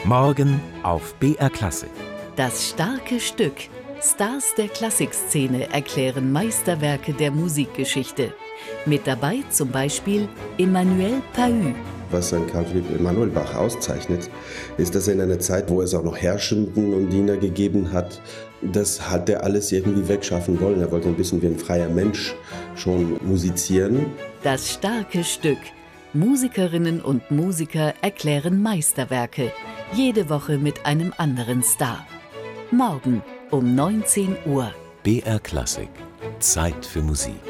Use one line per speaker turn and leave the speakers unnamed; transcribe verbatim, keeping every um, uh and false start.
Morgen auf B R Klassik.
Das starke Stück. Stars der Klassikszene erklären Meisterwerke der Musikgeschichte. Mit dabei zum Beispiel Emmanuel Pahud.
Was ein Carl Philipp Emanuel Bach auszeichnet, ist, dass er in einer Zeit, wo es auch noch Herrschenden und Diener gegeben hat, das hat er alles irgendwie wegschaffen wollen. Er wollte ein bisschen wie ein freier Mensch schon musizieren.
Das starke Stück. Musikerinnen und Musiker erklären Meisterwerke. Jede Woche mit einem anderen Star. Morgen um neunzehn Uhr.
B R Klassik. Zeit für Musik.